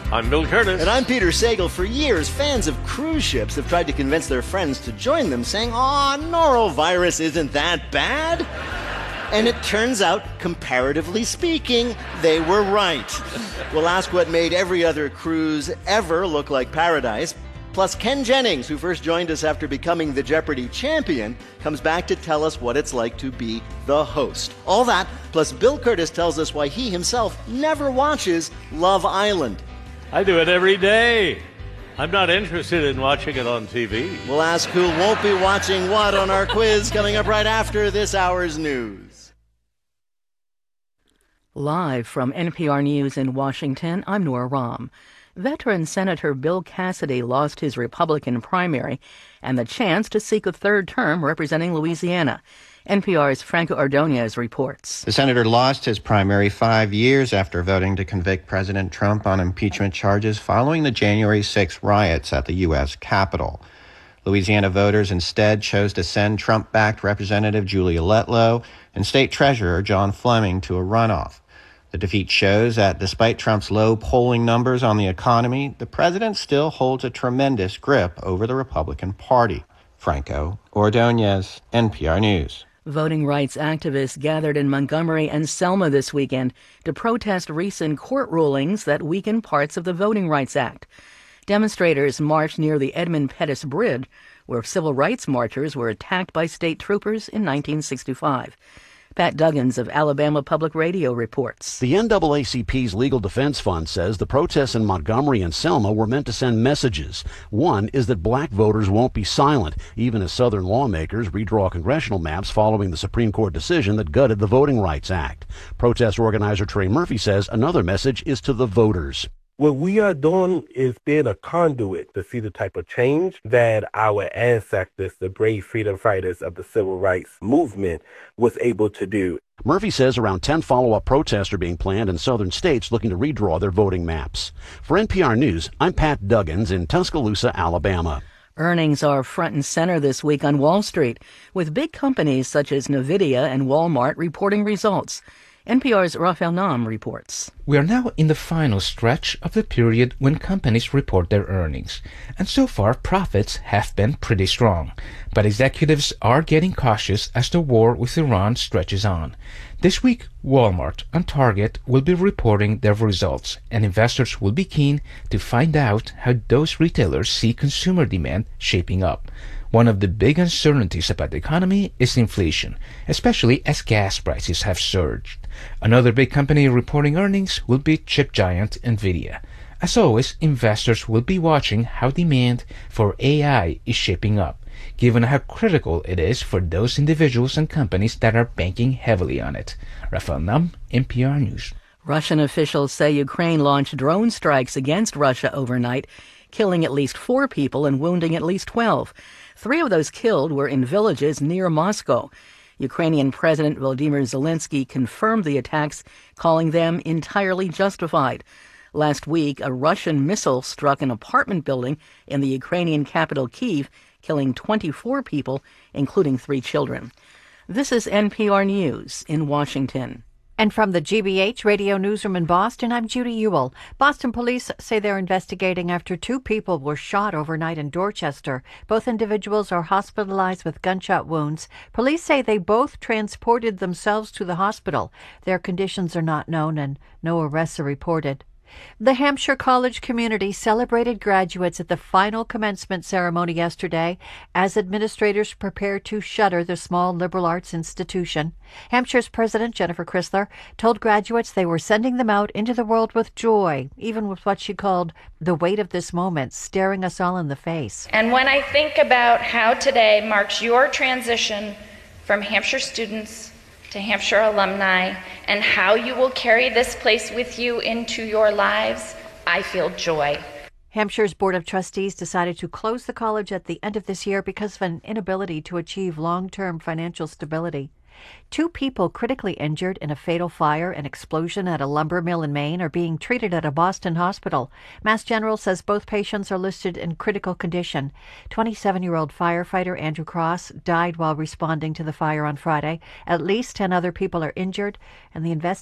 I'm Bill Curtis. And I'm Peter Sagal. For years, fans of cruise ships have tried to convince their friends to join them, saying, norovirus isn't that bad. And it turns out, comparatively speaking, they were right. We'll ask what made every other cruise ever look like paradise. Plus, Ken Jennings, who first joined us after becoming the Jeopardy champion, comes back to tell us what it's like to be the host. All that, plus Bill Curtis tells us why he himself never watches Love Island. I do it every day. I'm not interested in watching it on TV. We'll ask who won't be watching what on our quiz coming up right after this hour's news. Live from NPR News in Washington, I'm Nora Rahm. Veteran Senator Bill Cassidy lost his Republican primary and the chance to seek a third term representing Louisiana. NPR's Franco Ordonez reports. The senator lost his primary 5 years after voting to convict President Trump on impeachment charges following the January 6 riots at the U.S. Capitol. Louisiana voters instead chose to send Trump-backed Representative Julia Letlow and State Treasurer John Fleming to a runoff. The defeat shows that despite Trump's low polling numbers on the economy, the president still holds a tremendous grip over the Republican Party. Franco Ordonez, NPR News. Voting rights activists gathered in Montgomery and Selma this weekend to protest recent court rulings that weaken parts of the Voting Rights Act. Demonstrators marched near the Edmund Pettus Bridge, where civil rights marchers were attacked by state troopers in 1965. Pat Duggins of Alabama Public Radio reports. The NAACP's Legal Defense Fund says the protests in Montgomery and Selma were meant to send messages. One is that black voters won't be silent, even as Southern lawmakers redraw congressional maps following the Supreme Court decision that gutted the Voting Rights Act. Protest organizer Trey Murphy says another message is to the voters. What we are doing is being a conduit to see the type of change that our ancestors, the brave freedom fighters of the civil rights movement, was able to do. Murphy says around 10 follow-up protests are being planned in southern states looking to redraw their voting maps. For NPR News, I'm Pat Duggins in Tuscaloosa, Alabama. Earnings are front and center this week on Wall Street, with big companies such as NVIDIA and Walmart reporting results. NPR's Raphael Nam reports. We are now in the final stretch of the period when companies report their earnings, and so far profits have been pretty strong. But executives are getting cautious as the war with Iran stretches on. This week, Walmart and Target will be reporting their results, and investors will be keen to find out how those retailers see consumer demand shaping up. One of the big uncertainties about the economy is inflation, especially as gas prices have surged. Another big company reporting earnings will be chip giant NVIDIA. As always, investors will be watching how demand for AI is shaping up, given how critical it is for those individuals and companies that are banking heavily on it. Raphael Nam, NPR News. Russian officials say Ukraine launched drone strikes against Russia overnight, killing at least 4 people and wounding at least 12. 3 of those killed were in villages near Moscow. Ukrainian President Volodymyr Zelensky confirmed the attacks, calling them entirely justified. Last week, a Russian missile struck an apartment building in the Ukrainian capital Kyiv, killing 24 people, including 3 children. This is NPR News in Washington. And from the GBH Radio Newsroom in Boston, I'm Judy Ewell. Boston police say they're investigating after 2 people were shot overnight in Dorchester. Both individuals are hospitalized with gunshot wounds. Police say they both transported themselves to the hospital. Their conditions are not known and no arrests are reported. The Hampshire College community celebrated graduates at the final commencement ceremony yesterday as administrators prepare to shutter the small liberal arts institution. Hampshire's President Jennifer Chrysler told graduates they were sending them out into the world with joy, even with what she called the weight of this moment staring us all in the face. And when I think about how today marks your transition from Hampshire students to Hampshire alumni, and how you will carry this place with you into your lives, I feel joy. Hampshire's Board of Trustees decided to close the college at the end of this year because of an inability to achieve long-term financial stability. 2 people critically injured in a fatal fire and explosion at a lumber mill in Maine are being treated at a Boston hospital. Mass General says both patients are listed in critical condition. 27-year-old firefighter Andrew Cross died while responding to the fire on Friday. At least 10 other people are injured, and the